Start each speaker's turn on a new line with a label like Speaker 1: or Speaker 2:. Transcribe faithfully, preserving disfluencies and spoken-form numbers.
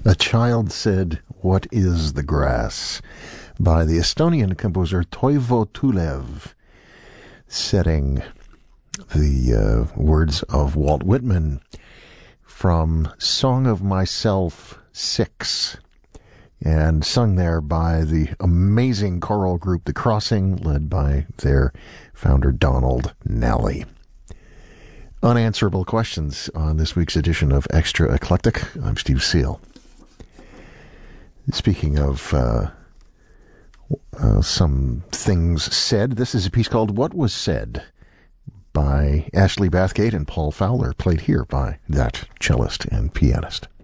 Speaker 1: A Child Said, "What is the Grass?" by the Estonian composer Toivo Tulev, setting the uh, words of Walt Whitman from Song of Myself six, and sung there by the amazing choral group The Crossing, led by their founder Donald Nally. Unanswerable questions on this week's edition of Extra Eclectic. I'm Steve Seal. Speaking of uh, uh, some things said, this is a piece called What Was Said by Ashley Bathgate and Paul Fowler, played here by that cellist and pianist.